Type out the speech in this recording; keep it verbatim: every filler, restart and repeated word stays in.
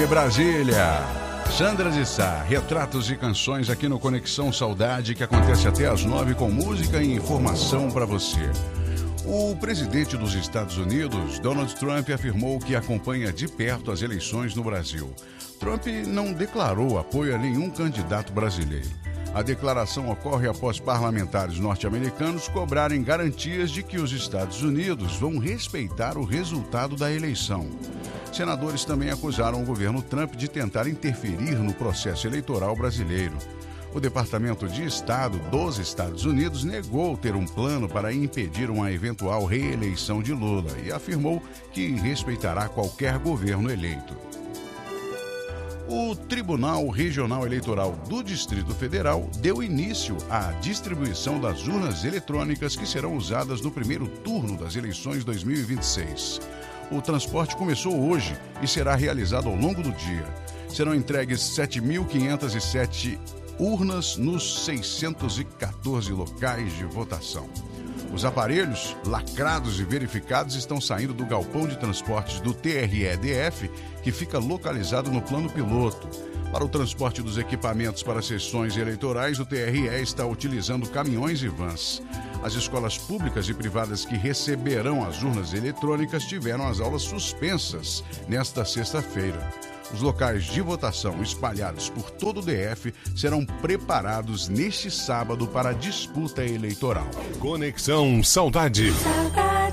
de Brasília. Sandra de Sá, retratos e canções aqui no Conexão Saudade, que acontece até às nove com música e informação para você. O presidente dos Estados Unidos, Donald Trump, afirmou que acompanha de perto as eleições no Brasil. Trump não declarou apoio a nenhum candidato brasileiro. A declaração ocorre após parlamentares norte-americanos cobrarem garantias de que os Estados Unidos vão respeitar o resultado da eleição. Senadores também acusaram o governo Trump de tentar interferir no processo eleitoral brasileiro. O Departamento de Estado dos Estados Unidos negou ter um plano para impedir uma eventual reeleição de Lula e afirmou que respeitará qualquer governo eleito. O Tribunal Regional Eleitoral do Distrito Federal deu início à distribuição das urnas eletrônicas que serão usadas no primeiro turno das eleições dois mil e vinte e seis. O transporte começou hoje e será realizado ao longo do dia. Serão entregues sete mil quinhentas e sete urnas nos seiscentos e quatorze locais de votação. Os aparelhos lacrados e verificados estão saindo do galpão de transportes do T R E D F, que fica localizado no plano piloto. Para o transporte dos equipamentos para sessões eleitorais, o T R E está utilizando caminhões e vans. As escolas públicas e privadas que receberão as urnas eletrônicas tiveram as aulas suspensas nesta sexta-feira. Os locais de votação espalhados por todo o D F serão preparados neste sábado para a disputa eleitoral. Conexão Saudade.